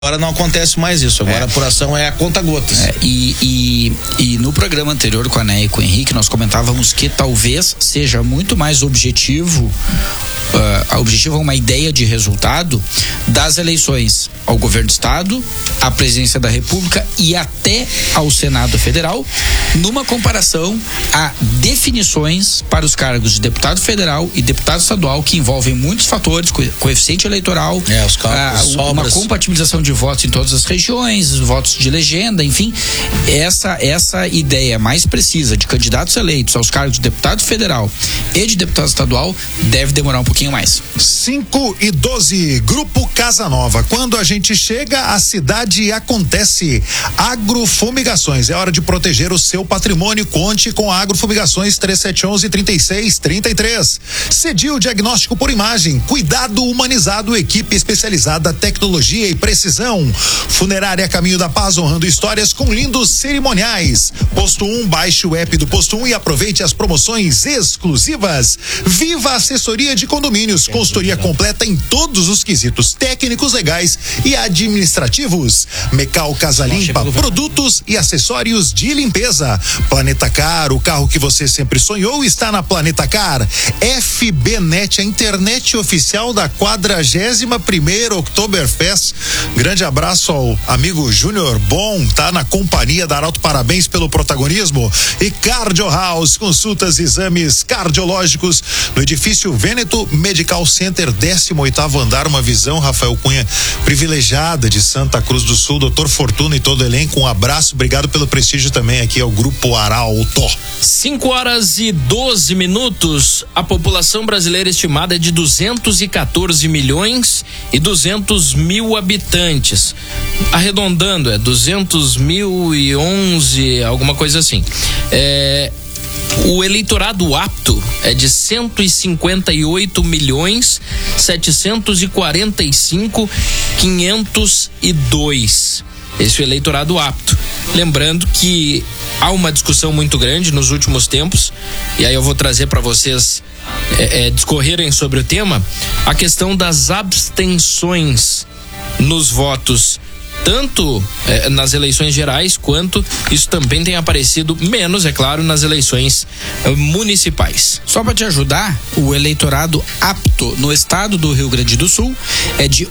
Agora não acontece mais isso, agora a apuração é a conta-gotas. E no programa anterior com a Né e com o Henrique, nós comentávamos que talvez seja muito mais objetivo uma ideia de resultado das eleições ao governo do estado, à presidência da República e até ao Senado Federal, numa comparação a definições para os cargos de deputado federal e deputado estadual, que envolvem muitos fatores, coeficiente eleitoral, os cálculos, uma compatibilização de votos em todas as regiões, votos de legenda, enfim, essa ideia mais precisa de candidatos eleitos aos cargos de deputado federal e de deputado estadual deve demorar um pouquinho mais. 5:12, Grupo Casa Nova. Quando a gente chega, a cidade acontece. Agrofumigações, é hora de proteger o seu patrimônio. Conte com Agrofumigações 3711-3633. Cedil Diagnóstico por Imagem, cuidado humanizado, equipe especializada, tecnologia e precisão. Funerária Caminho da Paz, honrando histórias com lindos cerimoniais. Posto 1, baixe o app do Posto 1 e aproveite as promoções exclusivas. Viva Assessoria de Condomínios, consultoria completa em todos os quesitos técnicos, legais e administrativos. Mecal Casa Limpa, produtos e acessórios de limpeza. Planeta Car, o carro que você sempre sonhou está na Planeta Car. FBNet, a internet oficial da 41ª Oktoberfest. Grande abraço ao amigo Júnior Bom, tá na companhia da Arauto, parabéns pelo protagonismo. E Cardio House, consultas e exames cardiológicos no edifício Vêneto Medical Center, 18º andar, uma visão, Rafael Cunha, privilegiada de Santa Cruz do Sul. Doutor Fortuna e todo o elenco, um abraço, obrigado pelo prestígio também aqui ao Grupo Arauto. 5:12. A população brasileira estimada é de 214 milhões e 200 mil habitantes. Arredondando, 200.011, alguma coisa assim. O eleitorado apto é de 150.745.502. Esse é o eleitorado apto. Lembrando que há uma discussão muito grande nos últimos tempos, e aí eu vou trazer para vocês discorrerem sobre o tema, a questão das abstenções nos votos, tanto nas eleições gerais, quanto isso também tem aparecido menos, é claro, nas eleições municipais. Só para te ajudar, o eleitorado apto no estado do Rio Grande do Sul é de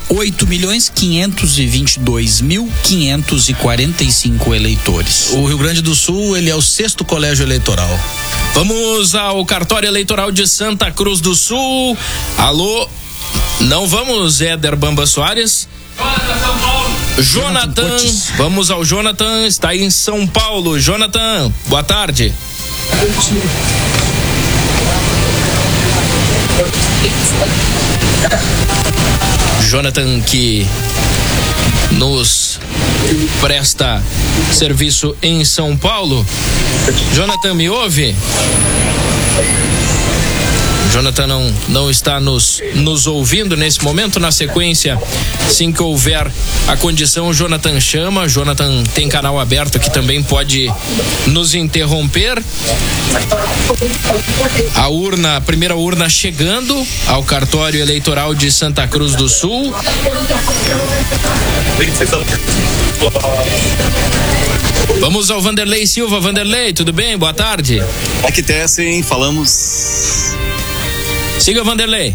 8.522.545 eleitores. O Rio Grande do Sul, ele é o 6º colégio eleitoral. Vamos ao cartório eleitoral de Santa Cruz do Sul. Alô, não vamos, Éder Bamba Soares? Jonathan, vamos ao Jonathan, está em São Paulo. Jonathan, boa tarde. Jonathan, que nos presta serviço em São Paulo. Jonathan, me ouve? Jonathan não está nos ouvindo nesse momento. Na sequência, assim que houver a condição, o Jonathan chama. Jonathan tem canal aberto que também pode nos interromper. A primeira urna chegando ao cartório eleitoral de Santa Cruz do Sul. Vamos ao Vanderlei Silva. Vanderlei, tudo bem? Boa tarde. Aqui Tessem, falamos. Siga, Vanderlei.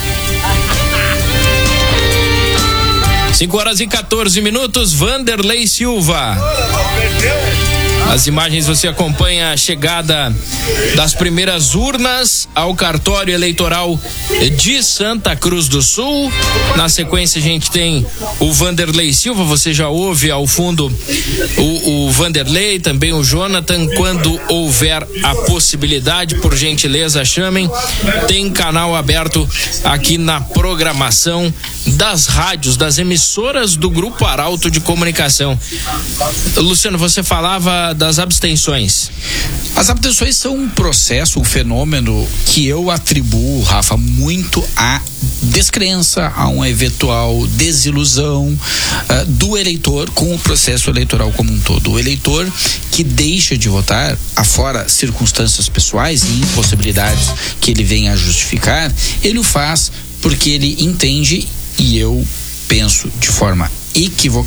5:14. Vanderlei Silva. As imagens você acompanha a chegada das primeiras urnas ao cartório eleitoral de Santa Cruz do Sul. Na sequência a gente tem o Vanderlei Silva, você já ouve ao fundo o Vanderlei, também o Jonathan. Quando houver a possibilidade, por gentileza, chamem. Tem canal aberto aqui na programação das rádios, das emissoras do Grupo Arauto de Comunicação. Luciano, você falava das abstenções. As abstenções são um processo, um fenômeno que eu atribuo, Rafa, muito à descrença, a uma eventual desilusão do eleitor com o processo eleitoral como um todo. O eleitor que deixa de votar, afora circunstâncias pessoais e impossibilidades que ele venha a justificar, ele o faz porque ele entende, e eu penso de forma